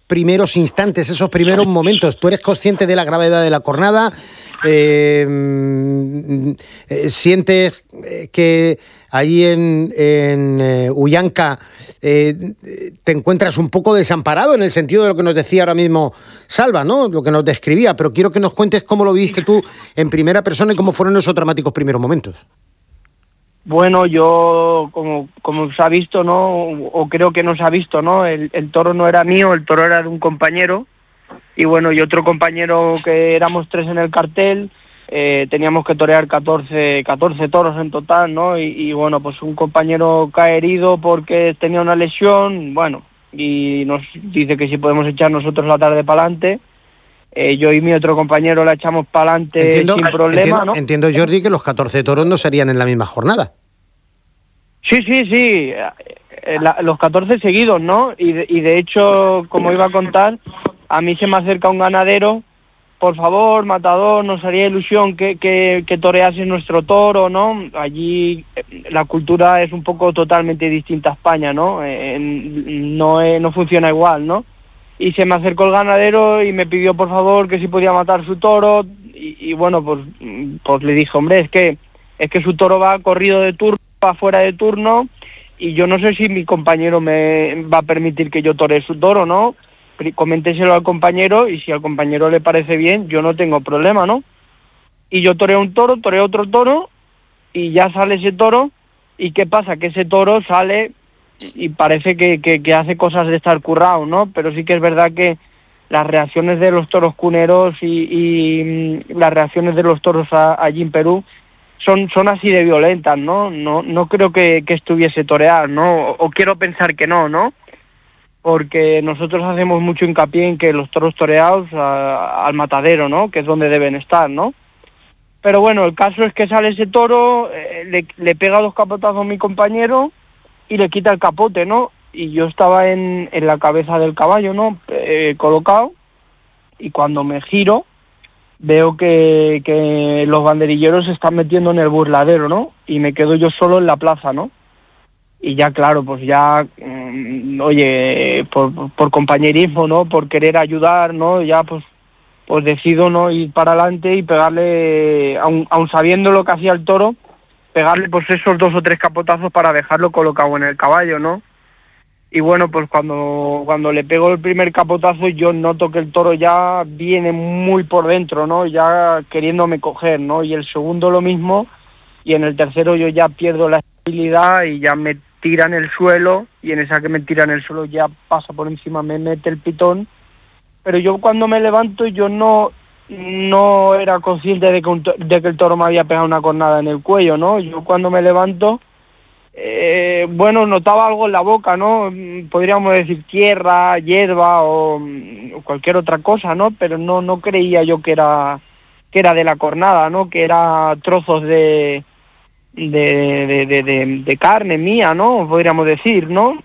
primeros instantes, esos primeros momentos? ¿Tú eres consciente de la gravedad de la cornada? ¿Sientes que allí en Ullanca te encuentras un poco desamparado en el sentido de lo que nos decía ahora mismo Salva, ¿no? Lo que nos describía, pero quiero que nos cuentes cómo lo viste tú en primera persona y cómo fueron esos dramáticos primeros momentos. Bueno, yo, como se ha visto, ¿no? O creo que no se ha visto, ¿no? El toro no era mío, el toro era de un compañero. Y bueno, y otro compañero, que éramos 3 en el cartel, teníamos que torear 14 toros en total, ¿no? Y bueno, pues un compañero cae herido porque tenía una lesión, bueno, y nos dice que si podemos echar nosotros la tarde para adelante. Yo y mi otro compañero la echamos para adelante sin problema, ¿no? Entiendo, Jordi, que los 14 toros no serían en la misma jornada. Sí. Los 14 seguidos, ¿no? Y de hecho, como iba a contar, a mí se me acerca un ganadero: por favor, matador, nos haría ilusión que torease nuestro toro, ¿no? Allí la cultura es un poco totalmente distinta a España, ¿no? No funciona igual, ¿no? Y se me acercó el ganadero y me pidió por favor que si podía matar su toro, y bueno, pues le dije: hombre, es que su toro va corrido de turno, va fuera de turno, y yo no sé si mi compañero me va a permitir que yo toree su toro, ¿no? Coménteselo al compañero, y si al compañero le parece bien, yo no tengo problema, ¿no? Y yo toreo un toro, toreo otro toro, y ya sale ese toro. ¿Y qué pasa? Que ese toro sale y parece que hace cosas de estar currado, ¿no? Pero sí que es verdad que las reacciones de los toros cuneros y las reacciones de los toros allí en Perú son así de violentas, ¿no? No creo que estuviese torear, ¿no? O quiero pensar que no, porque nosotros hacemos mucho hincapié en que los toros toreados al matadero, ¿no? Que es donde deben estar, ¿no? Pero bueno, el caso es que sale ese toro, le pega 2 capotazos a mi compañero y le quita el capote, ¿no? Y yo estaba en la cabeza del caballo, ¿no? Colocado, y cuando me giro veo que los banderilleros se están metiendo en el burladero, ¿no? Y me quedo yo solo en la plaza, ¿no? Y ya, claro, pues ya, oye, por compañerismo, ¿no? Por querer ayudar, ¿no? Ya pues decido, ¿no? Ir para adelante y pegarle, aun sabiendo lo que hacía el toro, pegarle pues esos 2 o 3 capotazos para dejarlo colocado en el caballo, ¿no? Y bueno, pues cuando le pego el primer capotazo, yo noto que el toro ya viene muy por dentro, ¿no? Ya queriéndome coger, ¿no? Y el segundo lo mismo, y en el tercero yo ya pierdo la estabilidad y ya me tira en el suelo, y en esa que me tira en el suelo ya pasa por encima, me mete el pitón. Pero yo cuando me levanto, yo no era consciente de que el toro me había pegado una cornada en el cuello, ¿no? Yo cuando me levanto, bueno, notaba algo en la boca, ¿no? Podríamos decir tierra, hierba o cualquier otra cosa, ¿no? Pero no creía yo que era de la cornada, ¿no? Que era trozos de carne mía, ¿no? Podríamos decir, ¿no?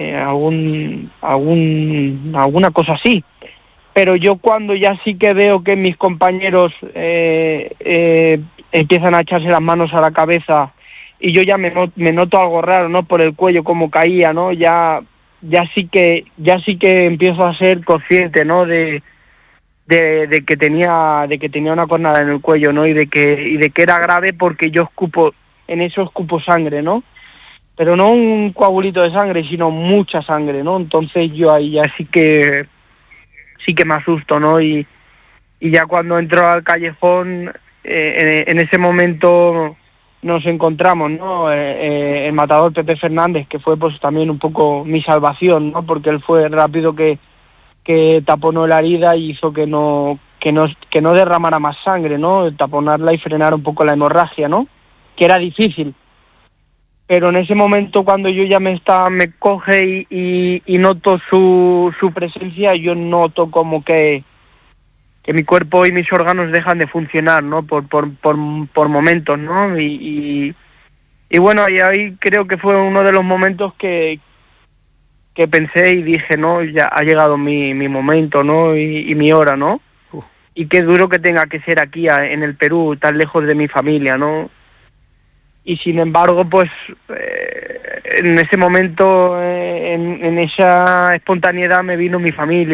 Alguna cosa así. Pero yo cuando ya sí que veo que mis compañeros empiezan a echarse las manos a la cabeza, y yo ya me noto algo raro, ¿no? Por el cuello, como caía, ¿no? Ya sí que empiezo a ser consciente, ¿no? De que tenía una cornada en el cuello, ¿no? Y de que era grave, porque yo escupo sangre, ¿no? Pero no un coagulito de sangre, sino mucha sangre, ¿no? Entonces yo ahí ya sí que me asusto, ¿no? Y ya cuando entro al callejón, en ese momento nos encontramos, ¿no? El matador Pepe Fernández, que fue pues también un poco mi salvación, ¿no? Porque él fue rápido que taponó la herida y hizo que no derramara más sangre, ¿no? Taponarla y frenar un poco la hemorragia, ¿no? Que era difícil. Pero en ese momento, cuando yo ya me coge y noto su presencia, yo noto como que mi cuerpo y mis órganos dejan de funcionar, ¿no? Por momentos, ¿no? Y bueno, y ahí creo que fue uno de los momentos que pensé y dije, ¿no? Ya ha llegado mi momento, ¿no? Y mi hora, ¿no? Y qué duro que tenga que ser aquí en el Perú, tan lejos de mi familia, ¿no? Y sin embargo, pues en ese momento, en esa espontaneidad, me vino mi familia.